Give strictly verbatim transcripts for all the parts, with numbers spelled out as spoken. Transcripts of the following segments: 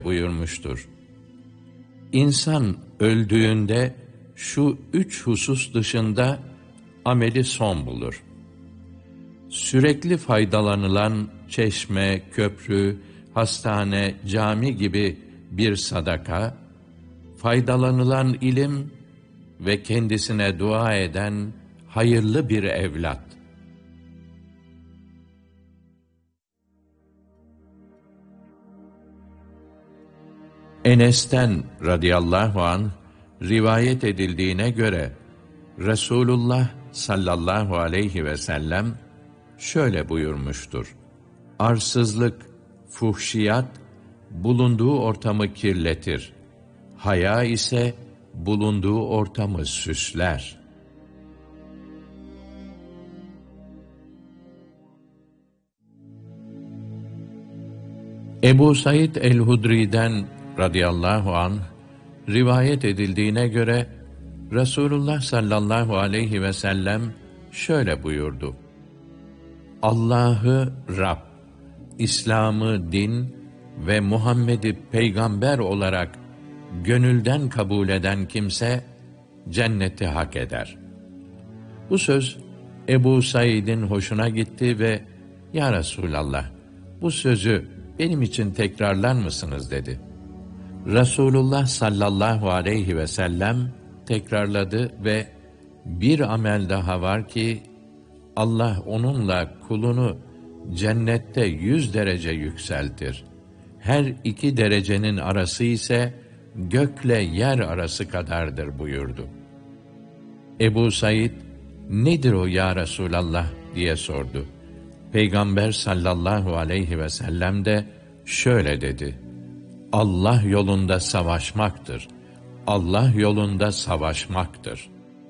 buyurmuştur. İnsan öldüğünde şu üç husus dışında ameli son bulur. Sürekli faydalanılan çeşme, köprü, hastane, cami gibi bir sadaka, faydalanılan ilim ve kendisine dua eden hayırlı bir evlat. Enes'ten radıyallahu anh rivayet edildiğine göre Resulullah sallallahu aleyhi ve sellem şöyle buyurmuştur: arsızlık, fuhşiyat bulunduğu ortamı kirletir. Haya ise bulunduğu ortamı süsler. Ebu Said el-Hudri'den radıyallahu anh rivayet edildiğine göre Resulullah sallallahu aleyhi ve sellem şöyle buyurdu: Allah'ı Rab, İslam'ı din ve Muhammed'i peygamber olarak gönülden kabul eden kimse cenneti hak eder. Bu söz Ebu Said'in hoşuna gitti ve "Ya Resulallah, bu sözü benim için tekrarlar mısınız?" dedi. Resulullah sallallahu aleyhi ve sellem tekrarladı ve bir amel daha var ki Allah onunla kulunu cennette yüz derece yükseltir. Her iki derecenin arası ise gökle yer arası kadardır buyurdu. Ebu Said, "Nedir o ya Resulallah?" diye sordu. Peygamber sallallahu aleyhi ve sellem de şöyle dedi: Allah yolunda savaşmaktır. Allah yolunda savaşmaktır.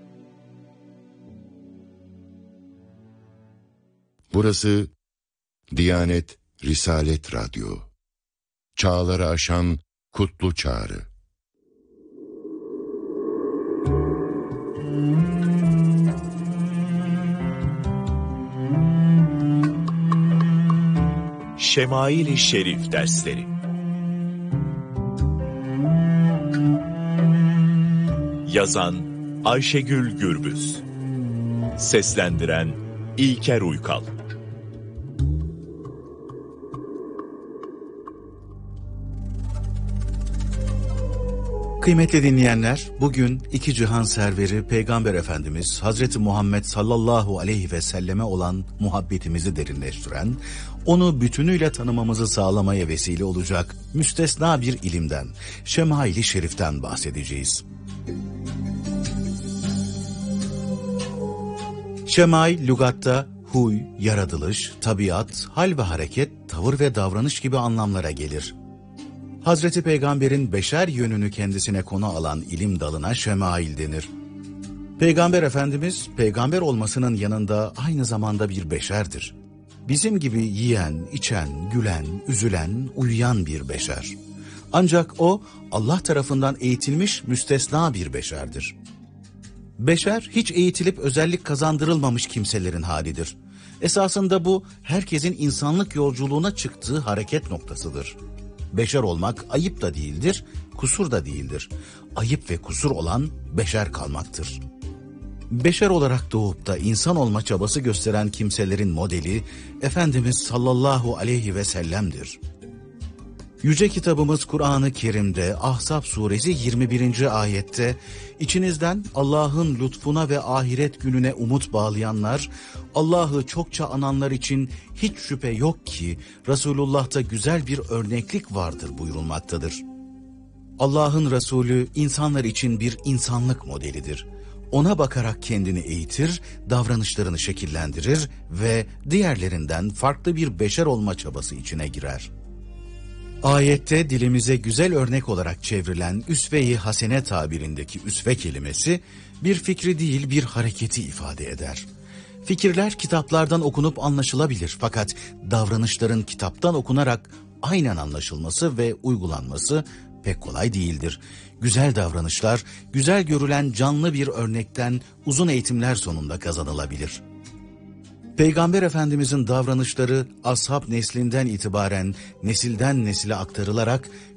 Burası Diyanet Risalet Radyo. Çağları aşan kutlu çağrı. Şemail-i Şerif dersleri. Yazan Ayşegül Gürbüz. Seslendiren İlker Uykal. Kıymetli dinleyenler, bugün iki cihan serveri Peygamber Efendimiz Hazreti Muhammed sallallahu aleyhi ve selleme olan muhabbetimizi derinleştiren, onu bütünüyle tanımamızı sağlamaya vesile olacak müstesna bir ilimden, Şemail-i Şerif'ten bahsedeceğiz. Şemail, lügatta huy, yaratılış, tabiat, hal ve hareket, tavır ve davranış gibi anlamlara gelir. Hazreti Peygamber'in beşer yönünü kendisine konu alan ilim dalına şemail denir. Peygamber Efendimiz, peygamber olmasının yanında aynı zamanda bir beşerdir. Bizim gibi yiyen, içen, gülen, üzülen, uyuyan bir beşer. Ancak o, Allah tarafından eğitilmiş müstesna bir beşerdir. Beşer, hiç eğitilip özellik kazandırılmamış kimselerin halidir. Esasında bu, herkesin insanlık yolculuğuna çıktığı hareket noktasıdır. Beşer olmak ayıp da değildir, kusur da değildir. Ayıp ve kusur olan beşer kalmaktır. Beşer olarak doğup da insan olma çabası gösteren kimselerin modeli Efendimiz sallallahu aleyhi ve sellem'dir. Yüce kitabımız Kur'an-ı Kerim'de Ahzab suresi yirmi birinci ayette içinizden Allah'ın lütfuna ve ahiret gününe umut bağlayanlar, Allah'ı çokça ananlar için hiç şüphe yok ki Resulullah'ta güzel bir örneklik vardır buyurulmaktadır. Allah'ın Resulü insanlar için bir insanlık modelidir. Ona bakarak kendini eğitir, davranışlarını şekillendirir ve diğerlerinden farklı bir beşer olma çabası içine girer. Ayette dilimize güzel örnek olarak çevrilen üsve-i hasene tabirindeki üsve kelimesi bir fikri değil bir hareketi ifade eder. Fikirler kitaplardan okunup anlaşılabilir fakat davranışların kitaptan okunarak aynen anlaşılması ve uygulanması pek kolay değildir. Güzel davranışlar, güzel görülen canlı bir örnekten uzun eğitimler sonunda kazanılabilir. Peygamber Efendimizin davranışları ashab neslinden itibaren nesilden nesile aktarılarak